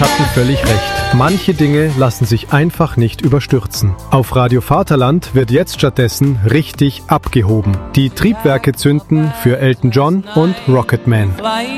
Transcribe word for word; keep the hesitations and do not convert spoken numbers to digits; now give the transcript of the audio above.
hatten völlig recht. Manche Dinge lassen sich einfach nicht überstürzen. Auf Radio Vaterland wird jetzt stattdessen richtig abgehoben. Die Triebwerke zünden für Elton John und Rocketman.